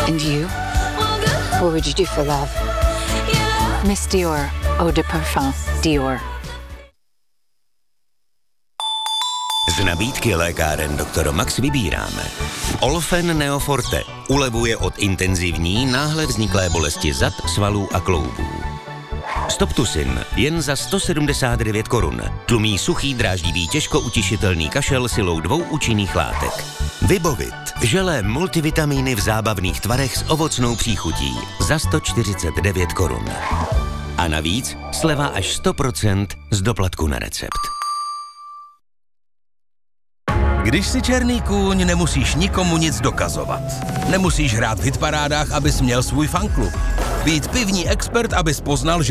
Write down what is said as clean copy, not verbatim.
And you? What would you do for love? Miss Dior, Eau de Parfum, Dior. Z nabídky lékáren Dr. Max vybíráme Olfen Neoforte. Ulevuje od intenzivní, náhle vzniklé bolesti zad, svalů a kloubů. Stoptusin jen za 179 korun. Tlumí suchý, dráždivý, těžko utišitelný kašel silou 2 účinných látek. Vybovit. Želé multivitamíny v zábavných tvarech s ovocnou příchutí za 149 korun. A navíc sleva až 100% z doplatku na recept. Když jsi černý kůň, nemusíš nikomu nic dokazovat. Nemusíš hrát v hitparádách, abys měl svůj fanklub. Být pivní expert, abys poznal, že